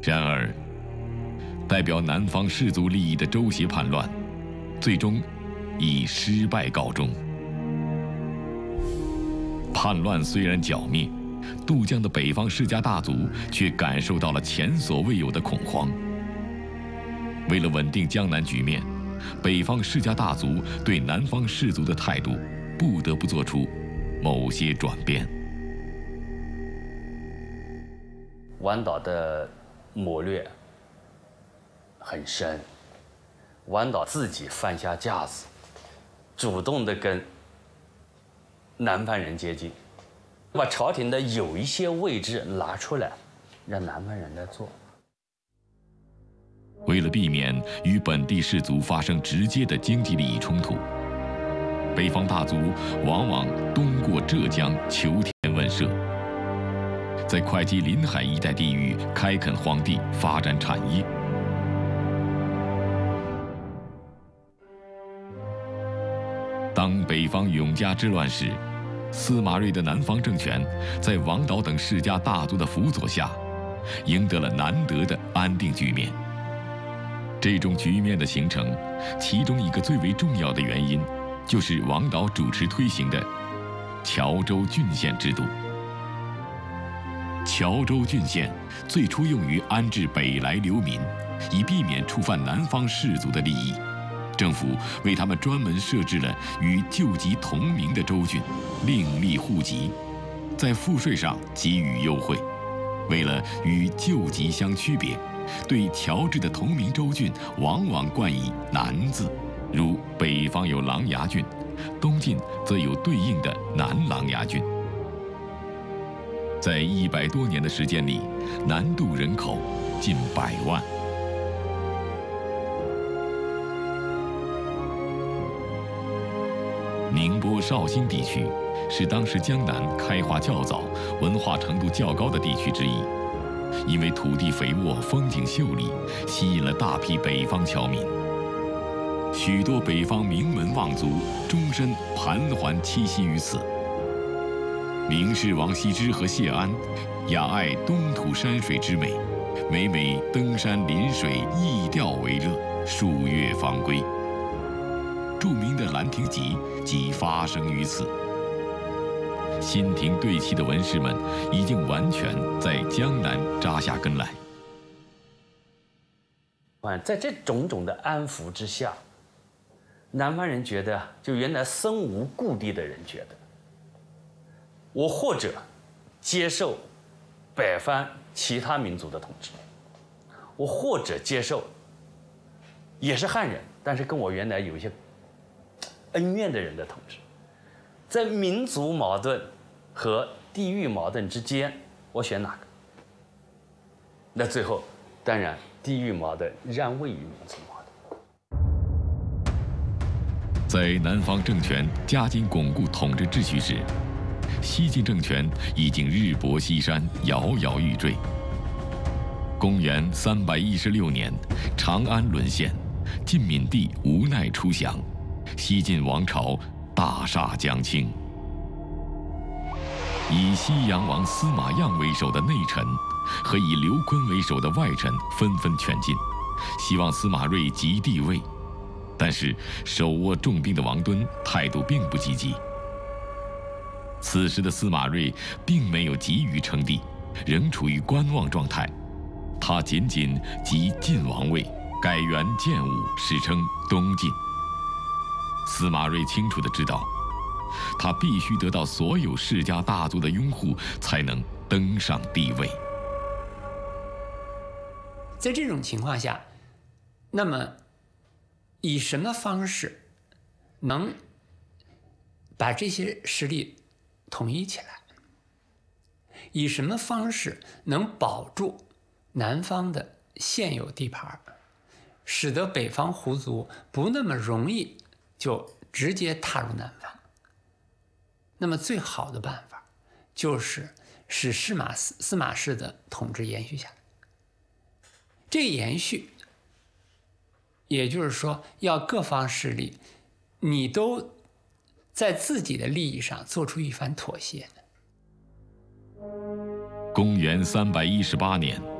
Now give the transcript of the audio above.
然而，代表南方氏族利益的周协叛乱，最终以失败告终。叛乱虽然剿灭，渡江的北方世家大族却感受到了前所未有的恐慌。为了稳定江南局面，北方世家大族对南方士族的态度不得不做出某些转变。 王导的谋略很深，王导自己放下架子，主动的跟南方人接近，把朝廷的有一些位置拿出来，让南方人来做。 为了避免与本地士族发生直接的经济利益冲突，北方大族往往东过浙江求田问舍，在会稽临海一带地域开垦荒地，发展产业。当北方永嘉之乱时，司马睿的南方政权在王导等世家大族的辅佐下，赢得了难得的安定局面。这种局面的形成，其中一个最为重要的原因，就是王导主持推行的侨州郡县制度。侨州郡县最初用于安置北来流民，以避免触犯南方士族的利益。政府为他们专门设置了与旧籍同名的州郡，另立户籍，在赋税上给予优惠。为了与旧籍相区别，对侨治的同名州郡往往冠以南字，如北方有琅琊郡，东晋则有对应的南琅琊郡。在100多年的时间里，南渡人口近100万。宁波、绍兴地区是当时江南开化较早、文化程度较高的地区之一，因为土地肥沃、风景秀丽，吸引了大批北方侨民。许多北方名门望族终身盘桓栖息于此。名士王羲之和谢安雅爱东土山水之美，每每登山临水，逸钓为乐，数月方归。著名的《兰亭集》即发生于此。新亭对砌的文士们已经完全在江南扎下根来。 在这种种的安抚之下，南方人觉得，就原来身无故地的人觉得，我或者接受北方其他民族的统治，我或者接受也是汉人，但是跟我原来有一些恩怨的人的统治。在民族矛盾和地域矛盾之间，我选哪个？那最后，当然地域矛盾让位于民族矛盾。 在南方政权加紧巩固统治秩序时，西晋政权已经日薄西山，摇摇欲坠。公元316年，长安沦陷，晋闵帝无奈出降，西晋王朝大厦将倾。以西阳王司马样为首的内臣和以刘琨为首的外臣纷纷劝进，希望司马睿即帝位。但是手握重兵的王敦态度并不积极。此时的司马睿并没有急于称帝，仍处于观望状态。他仅仅即晋王位，改元建武，史称东晋。司马睿清楚地知道，他必须得到所有世家大族的拥护，才能登上帝位。 在这种情况下，那么以什么方式能把这些势力统一起来？以什么方式能保住南方的现有地盘，使得北方胡族不那么容易就直接踏入南方？那么最好的办法就是使司马氏的统治延续下来。这个延续，也就是说，要各方势力你都在自己的利益上做出一番妥协。 公元318年，